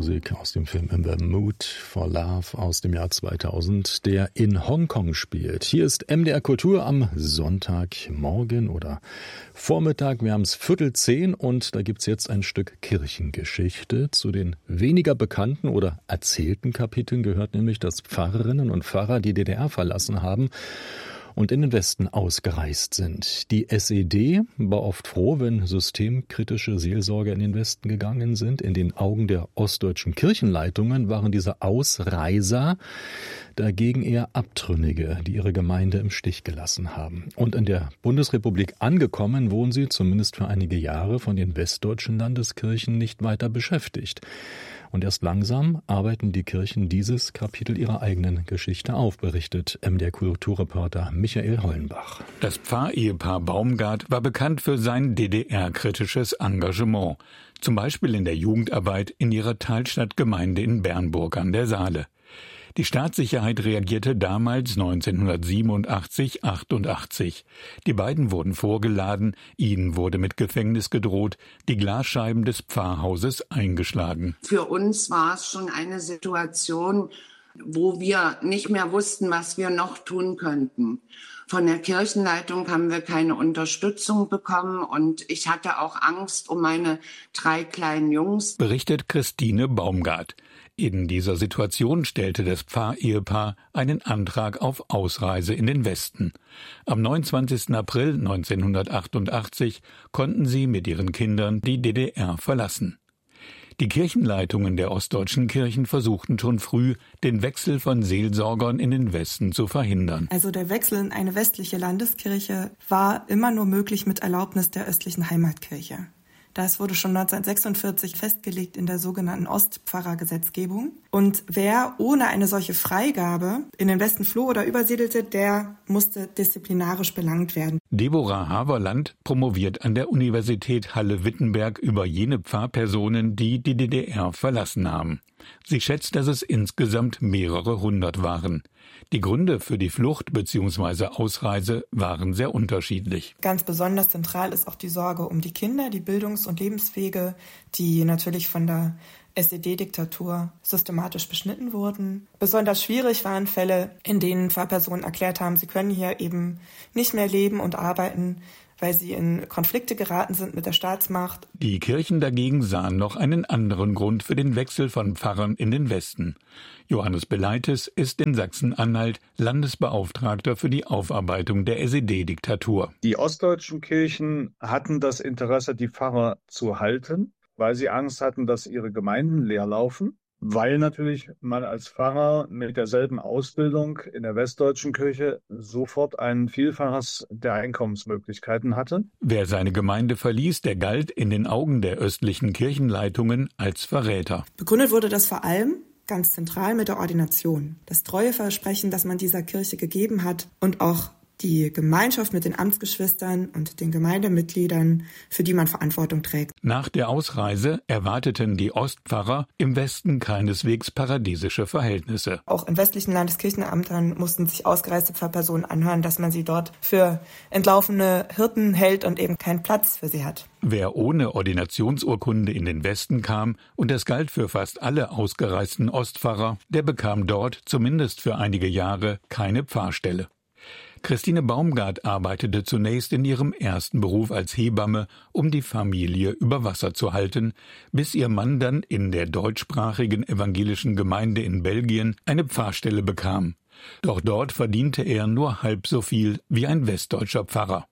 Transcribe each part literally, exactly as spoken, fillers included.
Musik aus dem Film In the Mood for Love aus dem Jahr zweitausend, der in Hongkong spielt. Hier ist M D R Kultur am Sonntagmorgen oder Vormittag. Wir haben es Viertel zehn und da gibt's jetzt ein Stück Kirchengeschichte. Zu den weniger bekannten oder erzählten Kapiteln gehört nämlich, dass Pfarrerinnen und Pfarrer die D D R verlassen haben und in den Westen ausgereist sind. Die S E D war oft froh, wenn systemkritische Seelsorger in den Westen gegangen sind. In den Augen der ostdeutschen Kirchenleitungen waren diese Ausreiser dagegen eher Abtrünnige, die ihre Gemeinde im Stich gelassen haben. Und in der Bundesrepublik angekommen, wurden sie zumindest für einige Jahre von den westdeutschen Landeskirchen nicht weiter beschäftigt. Und erst langsam arbeiten die Kirchen dieses Kapitel ihrer eigenen Geschichte auf, berichtet M D R-Kulturreporter Michael Hollenbach. Das Pfarrehepaar Baumgart war bekannt für sein D D R-kritisches Engagement, zum Beispiel in der Jugendarbeit in ihrer Talstadtgemeinde in Bernburg an der Saale. Die Staatssicherheit reagierte damals neunzehnhundertsiebenundachtzig achtundachtzig. Die beiden wurden vorgeladen, ihnen wurde mit Gefängnis gedroht, die Glasscheiben des Pfarrhauses eingeschlagen. Für uns war es schon eine Situation, wo wir nicht mehr wussten, was wir noch tun könnten. Von der Kirchenleitung haben wir keine Unterstützung bekommen und ich hatte auch Angst um meine drei kleinen Jungs, berichtet Christine Baumgart. In dieser Situation stellte das Pfarrehepaar einen Antrag auf Ausreise in den Westen. Am neunundzwanzigsten April neunzehnhundertachtundachtzig konnten sie mit ihren Kindern die D D R verlassen. Die Kirchenleitungen der ostdeutschen Kirchen versuchten schon früh, den Wechsel von Seelsorgern in den Westen zu verhindern. Also der Wechsel in eine westliche Landeskirche war immer nur möglich mit Erlaubnis der östlichen Heimatkirche. Das wurde schon neunzehnhundertsechsundvierzig festgelegt in der sogenannten Ostpfarrergesetzgebung. Und wer ohne eine solche Freigabe in den Westen floh oder übersiedelte, der musste disziplinarisch belangt werden. Deborah Haverland promoviert an der Universität Halle-Wittenberg über jene Pfarrpersonen, die die D D R verlassen haben. Sie schätzt, dass es insgesamt mehrere hundert waren. Die Gründe für die Flucht bzw. Ausreise waren sehr unterschiedlich. Ganz besonders zentral ist auch die Sorge um die Kinder, die Bildungs- und Lebenswege, die natürlich von der S E D-Diktatur systematisch beschnitten wurden. Besonders schwierig waren Fälle, in denen Pfarrpersonen erklärt haben, sie können hier eben nicht mehr leben und arbeiten, weil sie in Konflikte geraten sind mit der Staatsmacht. Die Kirchen dagegen sahen noch einen anderen Grund für den Wechsel von Pfarrern in den Westen. Johannes Beleites ist in Sachsen-Anhalt Landesbeauftragter für die Aufarbeitung der S E D-Diktatur. Die ostdeutschen Kirchen hatten das Interesse, die Pfarrer zu halten, weil sie Angst hatten, dass ihre Gemeinden leer laufen. Weil natürlich man als Pfarrer mit derselben Ausbildung in der westdeutschen Kirche sofort ein Vielfaches der Einkommensmöglichkeiten hatte. Wer seine Gemeinde verließ, der galt in den Augen der östlichen Kirchenleitungen als Verräter. Begründet wurde das vor allem ganz zentral mit der Ordination. Das Treueversprechen, das man dieser Kirche gegeben hat und auch die Gemeinschaft mit den Amtsgeschwistern und den Gemeindemitgliedern, für die man Verantwortung trägt. Nach der Ausreise erwarteten die Ostpfarrer im Westen keineswegs paradiesische Verhältnisse. Auch in westlichen Landeskirchenämtern mussten sich ausgereiste Pfarrpersonen anhören, dass man sie dort für entlaufene Hirten hält und eben keinen Platz für sie hat. Wer ohne Ordinationsurkunde in den Westen kam, und das galt für fast alle ausgereisten Ostpfarrer, der bekam dort zumindest für einige Jahre keine Pfarrstelle. Christine Baumgart arbeitete zunächst in ihrem ersten Beruf als Hebamme, um die Familie über Wasser zu halten, bis ihr Mann dann in der deutschsprachigen evangelischen Gemeinde in Belgien eine Pfarrstelle bekam. Doch dort verdiente er nur halb so viel wie ein westdeutscher Pfarrer.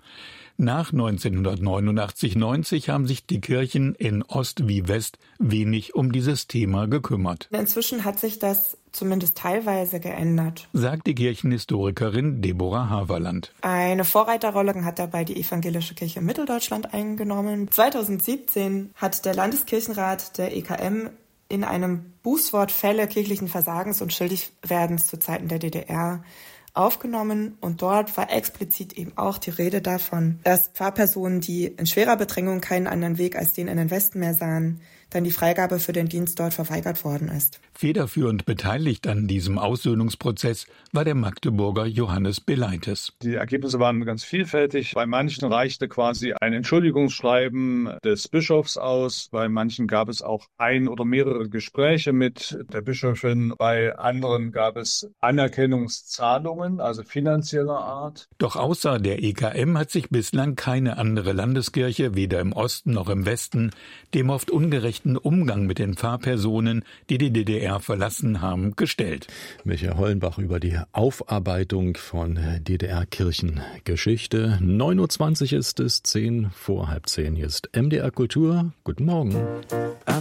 Nach neunzehnhundertneunundachtzig neunzig haben sich die Kirchen in Ost wie West wenig um dieses Thema gekümmert. Inzwischen hat sich das zumindest teilweise geändert, sagt die Kirchenhistorikerin Deborah Haverland. Eine Vorreiterrolle hat dabei die Evangelische Kirche in Mitteldeutschland eingenommen. zweitausendsiebzehn hat der Landeskirchenrat der E K M in einem Bußwort Fälle kirchlichen Versagens und Schuldigwerdens zu Zeiten der D D R aufgenommen und dort war explizit eben auch die Rede davon, dass Pfarrpersonen, die in schwerer Bedrängung keinen anderen Weg als den in den Westen mehr sahen, dann die Freigabe für den Dienst dort verweigert worden ist. Federführend beteiligt an diesem Aussöhnungsprozess war der Magdeburger Johannes Beleites. Die Ergebnisse waren ganz vielfältig. Bei manchen reichte quasi ein Entschuldigungsschreiben des Bischofs aus. Bei manchen gab es auch ein oder mehrere Gespräche mit der Bischöfin. Bei anderen gab es Anerkennungszahlungen, also finanzieller Art. Doch außer der E K M hat sich bislang keine andere Landeskirche, weder im Osten noch im Westen, dem oft ungerechten Umgang mit den Pfarrpersonen, die die D D R verlassen haben, gestellt. Michael Hollenbach über die Aufarbeitung von D D R-Kirchengeschichte. neun Uhr zwanzig ist es, zehn vor halb zehn. Hier ist M D R Kultur. Guten Morgen.